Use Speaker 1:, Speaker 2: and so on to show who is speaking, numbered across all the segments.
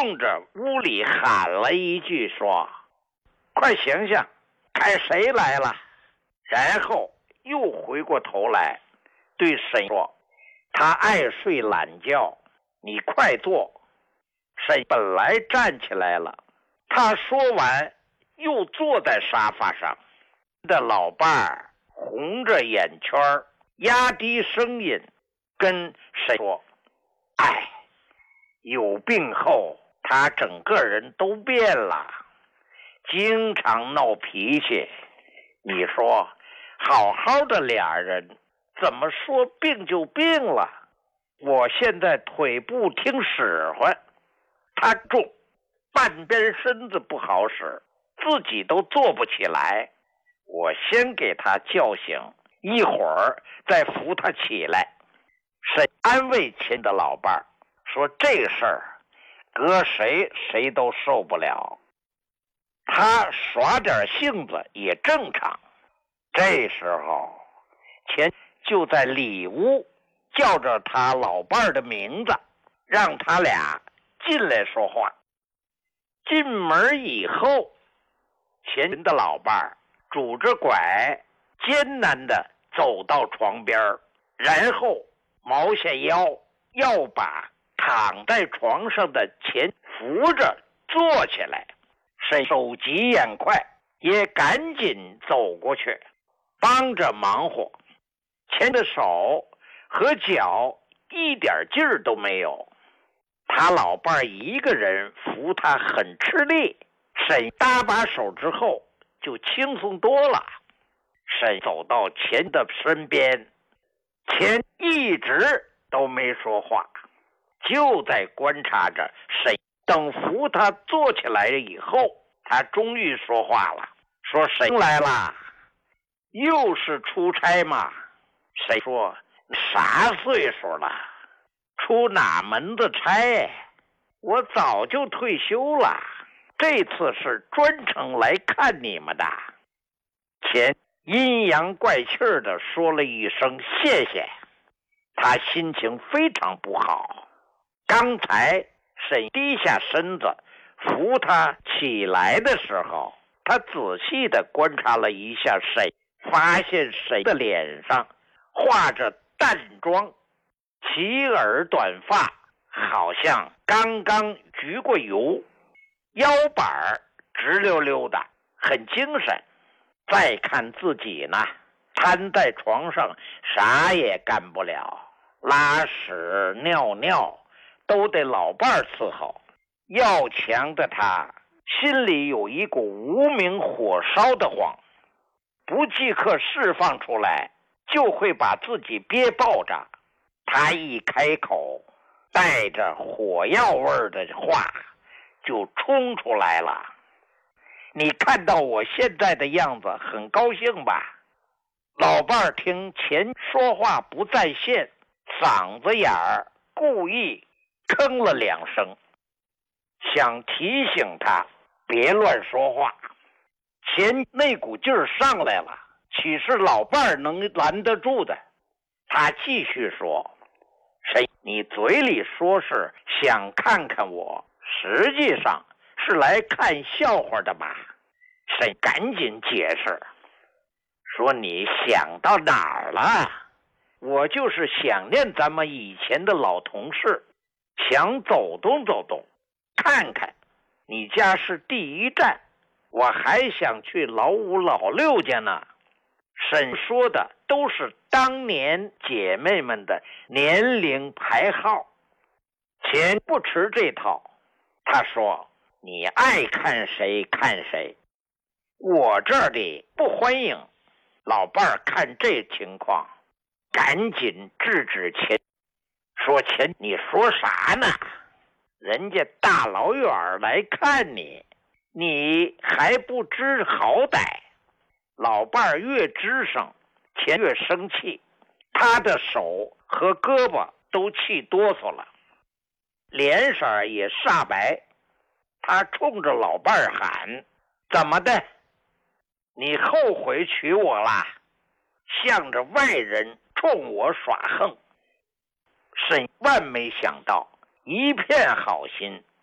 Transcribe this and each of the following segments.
Speaker 1: 冲着屋里喊了一句说：快醒醒，看谁来了。然后又回过头来对沈说：他爱睡懒觉，你快坐。沈本来站起来了，他说完又坐在沙发上。的老伴儿红着眼圈，压低声音跟沈说：哎，有病后他整个人都变了，经常闹脾气。你说好好的俩人怎么说病就病了？我现在腿不听使唤，他重，半边身子不好使，自己都坐不起来。我先给他叫醒，一会儿再扶他起来。沈安慰秦的老伴儿说：这事儿搁谁都受不了，他耍点性子也正常。这时候秦就在里屋叫着他老伴儿的名字，让他俩进来说话。进门以后，秦的老伴儿拄着拐艰难地走到床边，然后毛下腰，要把躺在床上的秦扶着坐起来。沈手疾眼快，也赶紧走过去帮着忙活。秦的手和脚一点劲儿都没有，他老伴儿一个人扶他很吃力。沈搭把手之后就轻松多了。沈走到秦的身边，秦一直都没说话，就在观察着沈。等扶他坐起来以后，他终于说话了，说：沈来了，又是出差吗？沈说：啥岁数了，出哪门子差？我早就退休了，这次是专程来看你们的。秦阴阳怪气地说了一声谢谢，他心情非常不好。刚才沈低下身子扶他起来的时候，他仔细地观察了一下沈，发现沈的脸上画着淡妆，齐耳短发，好像刚刚焗过油，腰板直溜溜的，很精神。再看自己呢，瘫在床上啥也干不了，拉屎尿尿都得老伴儿伺候。要强的他心里有一股无名火烧的慌，不即刻释放出来就会把自己憋爆炸。他一开口，带着火药味的话就冲出来了。你看到我现在的样子很高兴吧？老伴儿听秦说话不在线，嗓子眼儿故意吭了两声，想提醒他别乱说话。秦那股劲儿上来了，岂是老伴儿能拦得住的？他继续说：谁？你嘴里说是想看看我，实际上是来看笑话的吧？谁赶紧解释说：你想到哪儿了？我就是想念咱们以前的老同事，想走动走动，看看。你家是第一站，我还想去老五老六家呢。沈说的都是当年姐妹们的年龄排号。钱不吃这套，他说：你爱看谁看谁，我这里不欢迎。老伴儿看这情况，赶紧制止钱，说：钱，你说啥呢？人家大老远来看你，你还不知好歹。老伴儿越吱声，钱越生气，他的手和胳膊都气哆嗦了，脸色也煞白。他冲着老伴儿喊：怎么的？你后悔娶我啦？向着外人冲我耍横。沈万没想到，一片好心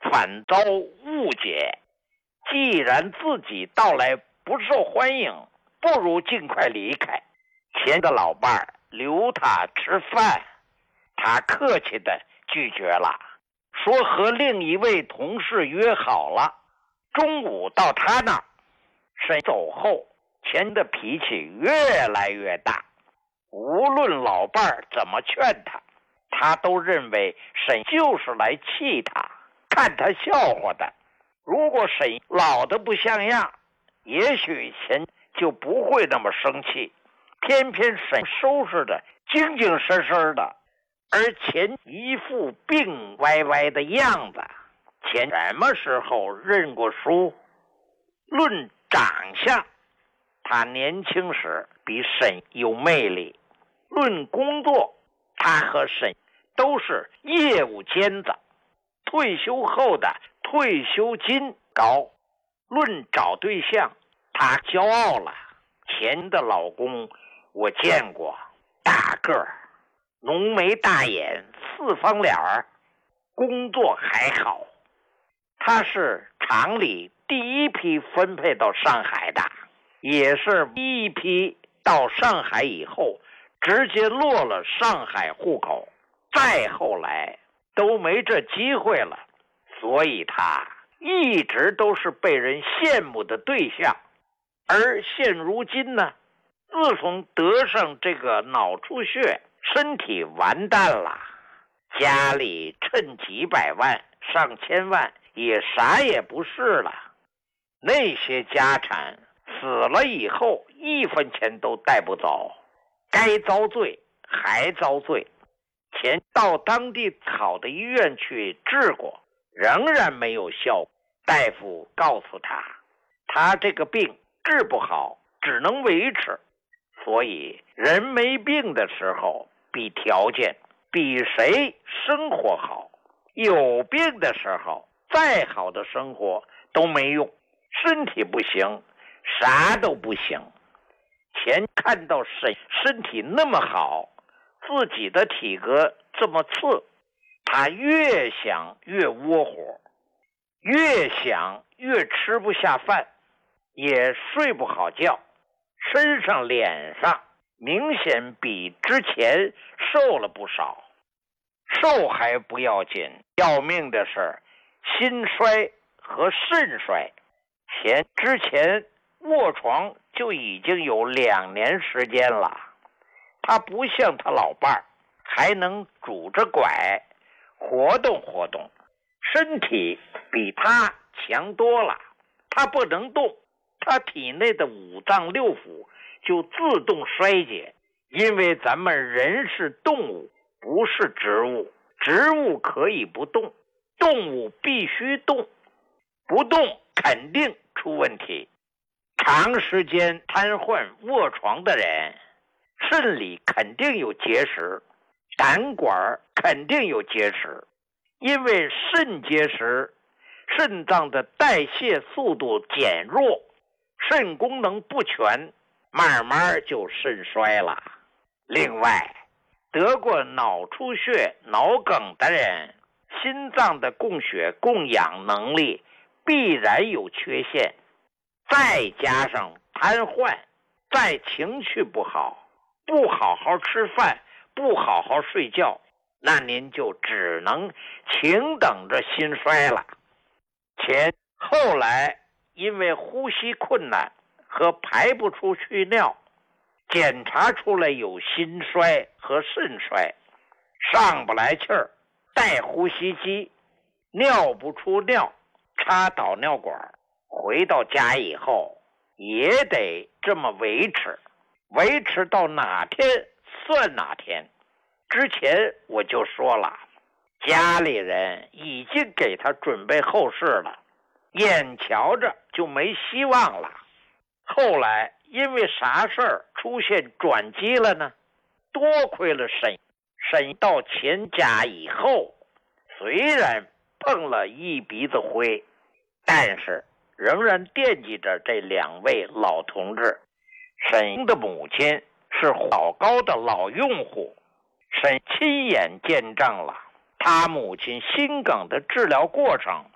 Speaker 1: 反遭误解。既然自己到来不受欢迎，不如尽快离开。钱的老伴儿留他吃饭，他客气地拒绝了，说和另一位同事约好了，中午到他那儿。沈走后，钱的脾气越来越大，无论老伴儿怎么劝他，他都认为沈就是来气他，看他笑话的。如果沈老得不像样，也许钱就不会那么生气。偏偏沈收拾的精精神神的，而钱一副病歪歪的样子。钱什么时候认过输？论长相，他年轻时比沈有魅力；论工作，他和沈都是业务尖子，退休后的退休金高。论找对象，他骄傲了。钱的老公我见过，大个儿，浓眉大眼，四方脸儿，工作还好。他是厂里第一批分配到上海的，也是第一批到上海以后直接落了上海户口，再后来都没这机会了，所以他一直都是被人羡慕的对象。而现如今呢，自从得上这个脑出血，身体完蛋了，家里趁几百万上千万也啥也不是了。那些家产死了以后一分钱都带不走，该遭罪还遭罪。钱到当地好的医院去治过，仍然没有效果。大夫告诉他，他这个病治不好，只能维持。所以人没病的时候比条件比谁生活好，有病的时候再好的生活都没用，身体不行，啥都不行。钱看到沈身体那么好，自己的体格这么次，他越想越窝火，越想越吃不下饭，也睡不好觉，身上脸上明显比之前瘦了不少。瘦还不要紧，要命的是心衰和肾衰。之前卧床就已经有2年时间了，他不像他老伴儿还能拄着拐活动活动，身体比他强多了。他不能动，他体内的5脏6腑就自动衰竭。因为咱们人是动物，不是植物，植物可以不动，动物必须动，不动肯定出问题。长时间瘫痪卧床的人，肾里肯定有结石，胆管肯定有结石。因为肾结石，肾脏的代谢速度减弱，肾功能不全，慢慢就肾衰了。另外，得过脑出血、脑梗的人，心脏的供血供氧能力必然有缺陷，再加上瘫痪，再情绪不好，不好好吃饭，不好好睡觉，那您就只能请等着心衰了。后来因为呼吸困难和排不出去尿，检查出来有心衰和肾衰，上不来气儿，带呼吸机，尿不出尿，插导尿管。回到家以后也得这么维持到哪天算哪天。之前我就说了，家里人已经给他准备后事了，眼瞧着就没希望了。后来因为啥事儿出现转机了呢？多亏了沈到钱家以后，虽然碰了一鼻子灰，但是仍然惦记着这2位老同志。沈的母亲是老高的老用户，沈亲眼见证了他母亲心梗的治疗过程，